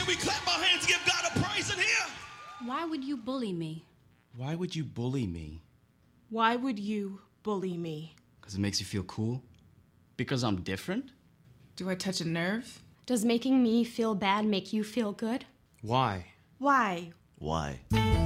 we clap our hands and give God a praise in here? Why would you bully me? Why would you bully me? Why would you bully me? Because it makes you feel cool? Because I'm different? Do I touch a nerve? Does making me feel bad make you feel good? Why? Why? Why?